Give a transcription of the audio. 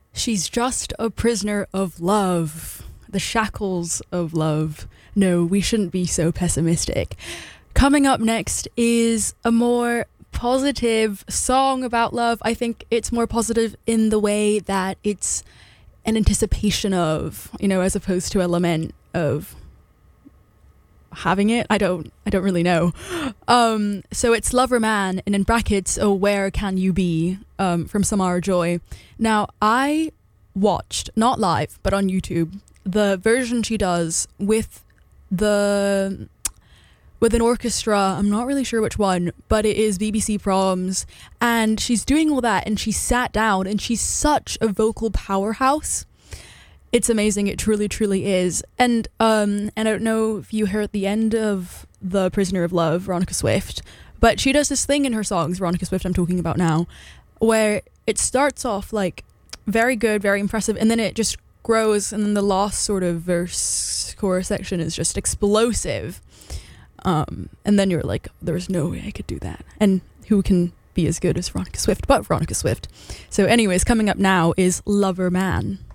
She's just a prisoner of love. The shackles of love. No, we shouldn't be so pessimistic. Coming up next is a more positive song about love. I think it's more positive in the way that it's an anticipation of, as opposed to a lament of having it. I don't really know. So it's Lover Man, and in brackets, Oh Where Can You Be, from Samara Joy. Now, I watched, not live, but on YouTube, the version she does with an orchestra. I'm not really sure which one, but it is BBC Proms, and she's doing all that, and she sat down, and she's such a vocal powerhouse. It's amazing. It truly, truly is. And I don't know if you heard the end of The Prisoner of Love, Veronica Swift, but she does this thing in her songs, Veronica Swift I'm talking about now, where it starts off like very good, very impressive, and then it just grows, and then the last sort of verse chorus section is just explosive. And then you're like, there's no way I could do that. And who can be as good as Veronica Swift but Veronica Swift? So anyways, coming up now is Lover Man.